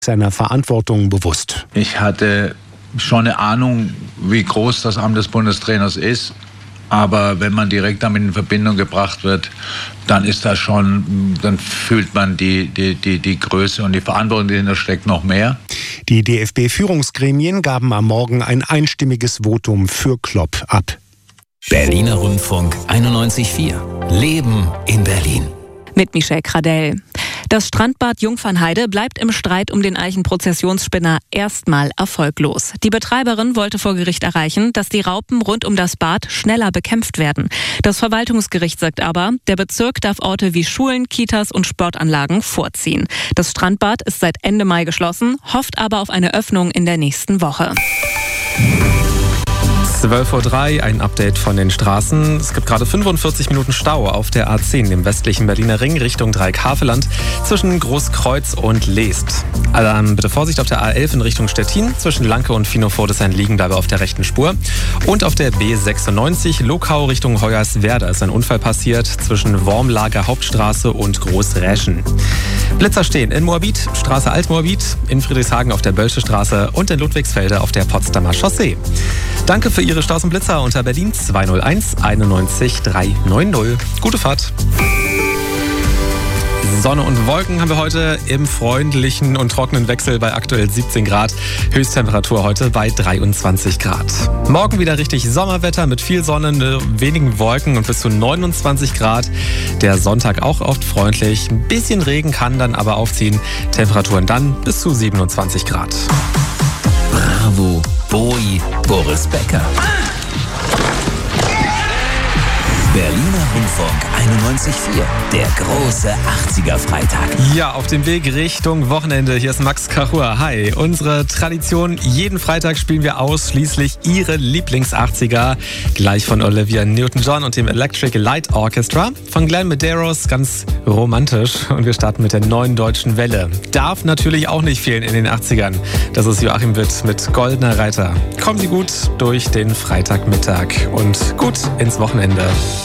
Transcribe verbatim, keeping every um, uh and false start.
seiner Verantwortung bewusst. Ich hatte schon eine Ahnung, wie groß das Amt des Bundestrainers ist. Aber wenn man direkt damit in Verbindung gebracht wird, dann ist das schon, dann fühlt man die, die, die, die Größe und die Verantwortung, die dahinter steckt, noch mehr. Die D F B-Führungsgremien gaben am Morgen ein einstimmiges Votum für Klopp ab. Berliner Rundfunk einundneunzig Komma vier. Leben in Berlin. Mit Michelle Kradell. Das Strandbad Jungfernheide bleibt im Streit um den Eichenprozessionsspinner erstmal erfolglos. Die Betreiberin wollte vor Gericht erreichen, dass die Raupen rund um das Bad schneller bekämpft werden. Das Verwaltungsgericht sagt aber, der Bezirk darf Orte wie Schulen, Kitas und Sportanlagen vorziehen. Das Strandbad ist seit Ende Mai geschlossen, hofft aber auf eine Öffnung in der nächsten Woche. zwölf Uhr drei, ein Update von den Straßen. Es gibt gerade fünfundvierzig Minuten Stau auf der A zehn, dem westlichen Berliner Ring, Richtung Dreieckhaveland, zwischen Großkreuz und Leest. Also bitte Vorsicht auf der A elf in Richtung Stettin, zwischen Lanke und Finofurt Liegen bleibe auf der rechten Spur. Und auf der B sechsundneunzig, Lokau Richtung Hoyerswerda ist ein Unfall passiert, zwischen Wormlager Hauptstraße und Großräschen. Blitzer stehen in Moabit, Straße Altmoabit, in Friedrichshagen auf der Bölsche Straße und in Ludwigsfelde auf der Potsdamer Chaussee. Danke für Ihre Staus und Blitzer unter Berlin zwei null eins einundneunzig dreihundertneunzig. Gute Fahrt. Sonne und Wolken haben wir heute im freundlichen und trockenen Wechsel bei aktuell siebzehn Grad. Höchsttemperatur heute bei dreiundzwanzig Grad. Morgen wieder richtig Sommerwetter mit viel Sonne, wenigen Wolken und bis zu neunundzwanzig Grad. Der Sonntag auch oft freundlich. Ein bisschen Regen kann dann aber aufziehen. Temperaturen dann bis zu siebenundzwanzig Grad. Bravo, Bowie, Boris Becker. Berliner Rundfunk einundneunzig Komma vier, der große achtziger-Freitag. Ja, auf dem Weg Richtung Wochenende. Hier ist Max Kachur. Hi, unsere Tradition. Jeden Freitag spielen wir ausschließlich Ihre Lieblings-achtziger. Gleich von Olivia Newton-John und dem Electric Light Orchestra. Von Glenn Medeiros, ganz romantisch. Und wir starten mit der neuen deutschen Welle. Darf natürlich auch nicht fehlen in den achtzigern. Das ist Joachim Witt mit Goldener Reiter. Kommen Sie gut durch den Freitagmittag und gut ins Wochenende.